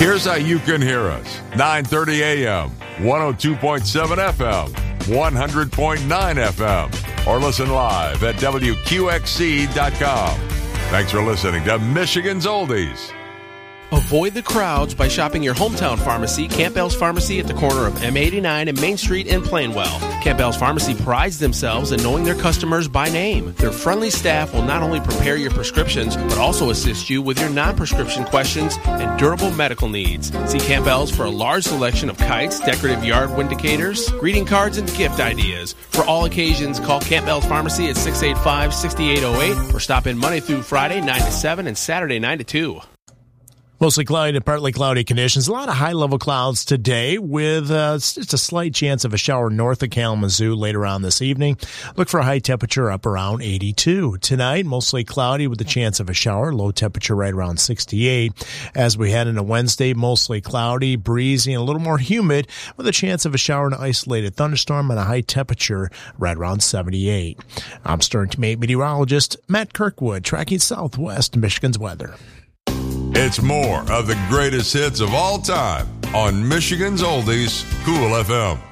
Here's how you can hear us. 9:30 a.m., 102.7 FM, 100.9 FM, or listen live at WQXC.com. Thanks for listening to Michigan's Oldies. Avoid the crowds by shopping your hometown pharmacy, Campbell's Pharmacy, at the corner of M89 and Main Street in Plainwell. Campbell's Pharmacy prides themselves in knowing their customers by name. Their friendly staff will not only prepare your prescriptions, but also assist you with your non-prescription questions and durable medical needs. See Campbell's for a large selection of kites, decorative yard windicators, greeting cards, and gift ideas. For all occasions, call Campbell's Pharmacy at 685-6808 or stop in Monday through Friday, 9 to 7, and Saturday, 9 to 2. Mostly cloudy to partly cloudy conditions. A lot of high-level clouds today with just a slight chance of a shower north of Kalamazoo later on this evening. Look for a high temperature up around 82. Tonight, mostly cloudy with a chance of a shower. Low temperature right around 68. As we head into Wednesday, mostly cloudy, breezy, and a little more humid with a chance of a shower and isolated thunderstorm and a high temperature right around 78. I'm Stern Teammate meteorologist Matt Kirkwood, tracking Southwest Michigan's weather. It's more of the greatest hits of all time on Michigan's Oldies, Cool FM.